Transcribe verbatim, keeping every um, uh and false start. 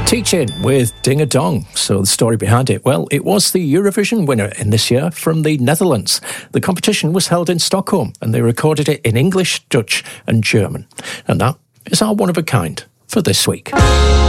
Teaching with Ding a Dong. So the story behind it, well, it was the Eurovision winner in this year from the Netherlands. The competition was held in Stockholm and they recorded it in English, Dutch and German. And that is our one of a kind for this week.